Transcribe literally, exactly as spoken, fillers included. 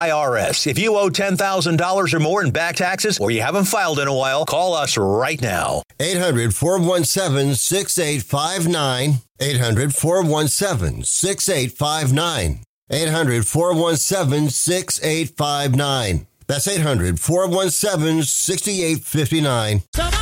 I R S. If you owe ten thousand dollars or more in back taxes or you haven't filed in a while, call us right now. eight hundred, four one seven, six eight five nine. eight hundred, four one seven, six eight five nine. eight hundred, four one seven, six eight five nine. That's eight hundred, four one seven, six eight five nine.